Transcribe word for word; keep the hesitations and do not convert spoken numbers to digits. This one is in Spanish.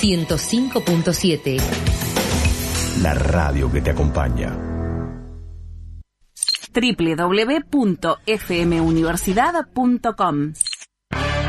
ciento cinco punto siete. La radio que te acompaña. doble u doble u doble u punto f m universidad punto com